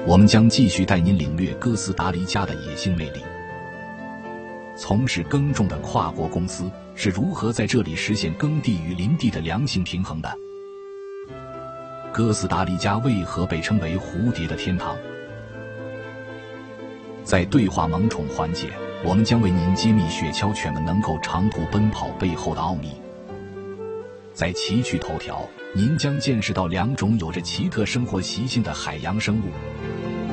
我们将继续带您领略哥斯达黎加的野性魅力。从事耕种的跨国公司是如何在这里实现耕地与林地的良性平衡的？哥斯达黎加为何被称为蝴蝶的天堂？在对话萌宠环节，我们将为您揭秘雪橇犬们能够长途奔跑背后的奥秘。在奇趣头条，您将见识到2种有着奇特生活习性的海洋生物。